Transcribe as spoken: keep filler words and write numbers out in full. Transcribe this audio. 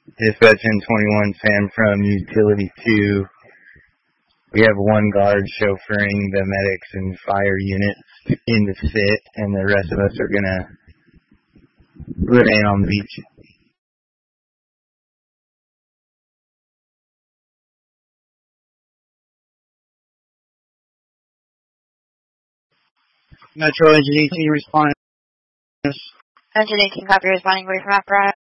Dispatch N twenty-one, Sam from Utility two. We have one guard chauffeuring the medics and fire units in the sit, and the rest of us are going to remain on the beach. Metro Engine eighteen, respond. Engine eighteen, copy, responding away from apparatus.